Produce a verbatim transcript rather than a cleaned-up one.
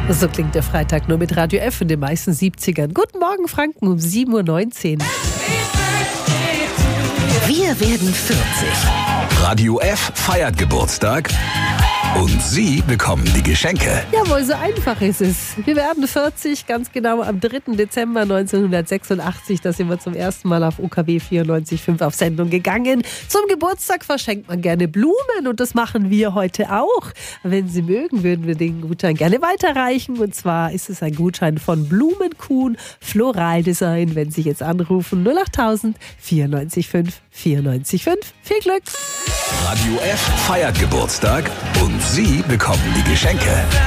So klingt der Freitag nur mit Radio F in den meisten siebzigern. Guten Morgen Franken um sieben Uhr neunzehn. Wir werden vierzig. Radio F feiert Geburtstag und Sie bekommen die Geschenke. Jawohl, so einfach ist es. Wir werden vierzig, ganz genau am dritten Dezember neunzehnhundertsechsundachtzig. Da sind wir zum ersten Mal auf U K W vierundneunzig Komma fünf auf Sendung gegangen. Zum Geburtstag verschenkt man gerne Blumen und das machen wir heute auch. Wenn Sie mögen, würden wir den Gutschein gerne weiterreichen. Und zwar ist es ein Gutschein von Blumenkuhn Floraldesign. Wenn Sie jetzt anrufen, null achttausend vierundneunzig Komma fünf vierundneunzig Komma fünf. Viel Glück! Radio F feiert Geburtstag und Sie bekommen die Geschenke.